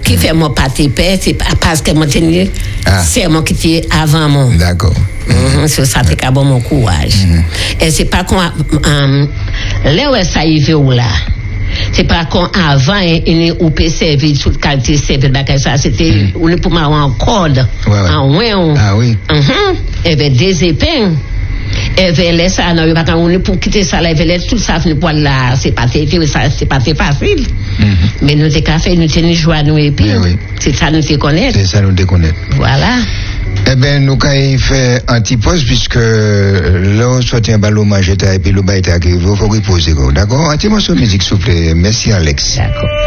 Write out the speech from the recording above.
Qui fait mon pâté paix, c'est parce que moi tenir c'est moi qui était avant moi. D'accord. C'est ça qui a bon mon courage. Et c'est pas qu'on là où ça y veut là. C'est pas qu'on avant on peut servir toute qualité servir ça c'était on est pour moi en corde en ouais. Ah oui. Et ben des épingles. Et ben laisse ça non pas on est pour quitter ça là laisse tout ça pour là c'est pas facile. Mais nous t'es café nous tenir joie nous et puis c'est ça nous te connaître. C'est ça nous te connaître. Voilà. Eh bien, nous avons fait un petit pause puisque là, on soit un ballon majeur et puis le bail est arrivé. Il faut reposer. D'accord? Un petit morceau de musique, s'il vous plaît. Merci, Alex. D'accord.